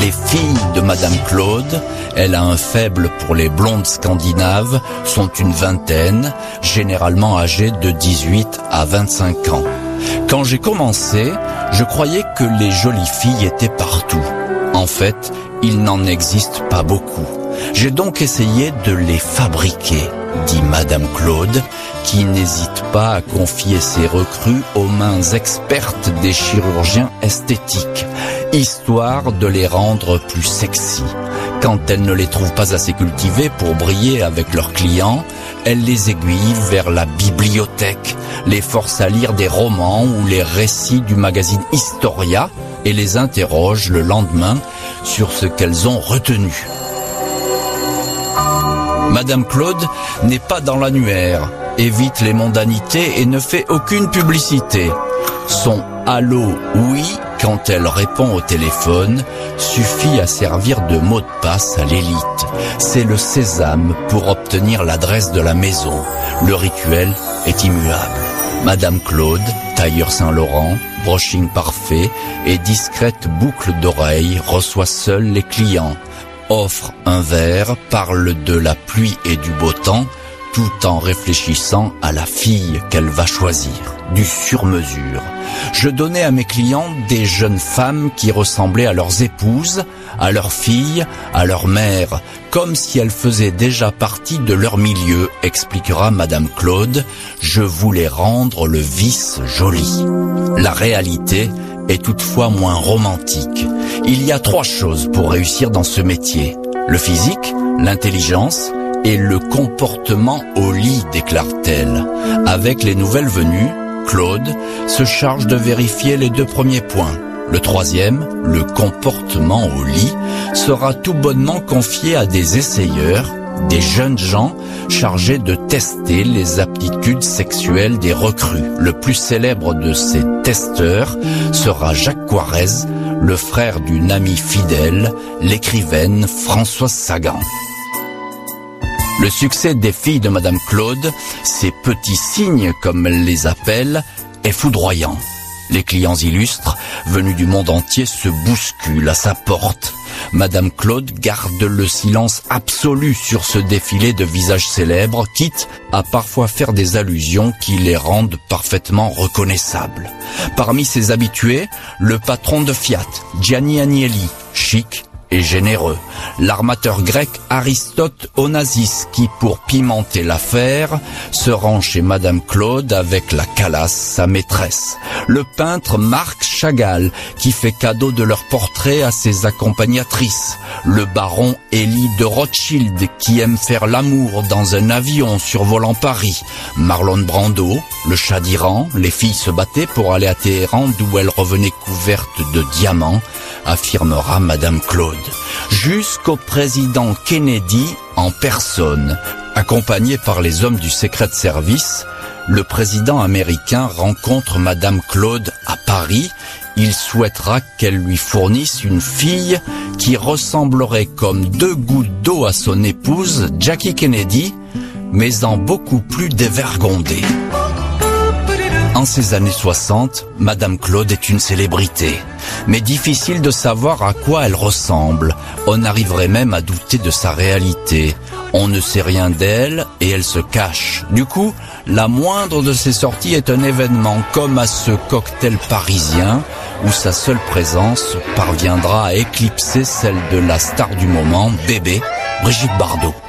des filles de Madame Claude. Elle a un faible pour les blondes scandinaves, sont une vingtaine, généralement âgées de 18 à 25 ans. Quand j'ai commencé, je croyais que les jolies filles étaient partout. En fait, il n'en existe pas beaucoup. J'ai donc essayé de les fabriquer, dit Madame Claude, qui n'hésite pas à confier ses recrues aux mains expertes des chirurgiens esthétiques, histoire de les rendre plus sexy. Quand elle ne les trouve pas assez cultivées pour briller avec leurs clients, elle les aiguille vers la bibliothèque, les force à lire des romans ou les récits du magazine Historia et les interroge le lendemain sur ce qu'elles ont retenu. Madame Claude n'est pas dans l'annuaire, évite les mondanités et ne fait aucune publicité. Son « allô, oui » quand elle répond au téléphone suffit à servir de mot de passe à l'élite. C'est le sésame pour obtenir l'adresse de la maison. Le rituel est immuable. Madame Claude, tailleur Saint-Laurent, brushing parfait et discrète boucle d'oreille reçoit seule les clients. Offre un verre, parle de la pluie et du beau temps, tout en réfléchissant à la fille qu'elle va choisir. Du sur-mesure. Je donnais à mes clients des jeunes femmes qui ressemblaient à leurs épouses, à leurs filles, à leur mère, comme si elles faisaient déjà partie de leur milieu, expliquera Madame Claude. Je voulais rendre le vice joli. La réalité est toutefois moins romantique. Il y a 3 choses pour réussir dans ce métier. Le physique, l'intelligence et le comportement au lit, déclare-t-elle. Avec les nouvelles venues, Claude se charge de vérifier les 2 premiers points. Le 3e, le comportement au lit, sera tout bonnement confié à des essayeurs, des jeunes gens chargés de tester les aptitudes sexuelles des recrues. Le plus célèbre de ces testeurs sera Jacques Coirez, le frère d'une amie fidèle, l'écrivaine Françoise Sagan. Le succès des filles de Madame Claude, ces petits signes comme elle les appelle, est foudroyant. Les clients illustres, venus du monde entier, se bousculent à sa porte. Madame Claude garde le silence absolu sur ce défilé de visages célèbres, quitte à parfois faire des allusions qui les rendent parfaitement reconnaissables. Parmi ses habitués, le patron de Fiat, Gianni Agnelli, chic et généreux. L'armateur grec Aristote Onassis qui, pour pimenter l'affaire, se rend chez Madame Claude avec la Calas, sa maîtresse. Le peintre Marc Chagall qui fait cadeau de leur portrait à ses accompagnatrices. Le baron Élie de Rothschild qui aime faire l'amour dans un avion survolant Paris. Marlon Brando, le Shah d'Iran, les filles se battaient pour aller à Téhéran d'où elles revenaient couvertes de diamants, affirmera Madame Claude. Jusqu'au président Kennedy en personne. Accompagné par les hommes du Secret Service, le président américain rencontre Madame Claude à Paris. Il souhaitera qu'elle lui fournisse une fille qui ressemblerait comme 2 gouttes d'eau à son épouse, Jackie Kennedy, mais en beaucoup plus dévergondée. En ces années 60, Madame Claude est une célébrité. Mais difficile de savoir à quoi elle ressemble. On arriverait même à douter de sa réalité. On ne sait rien d'elle et elle se cache. Du coup, la moindre de ses sorties est un événement, comme à ce cocktail parisien où sa seule présence parviendra à éclipser celle de la star du moment, bébé, Brigitte Bardot.